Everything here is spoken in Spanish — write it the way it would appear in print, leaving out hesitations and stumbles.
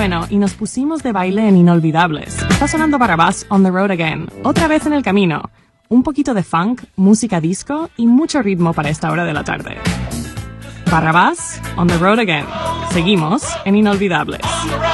Bueno, y nos pusimos de baile en Inolvidables. Está sonando Barrabás On the Road Again, otra vez en el camino. Un poquito de funk, música disco y mucho ritmo para esta hora de la tarde. Barrabás On the Road Again. Seguimos en Inolvidables.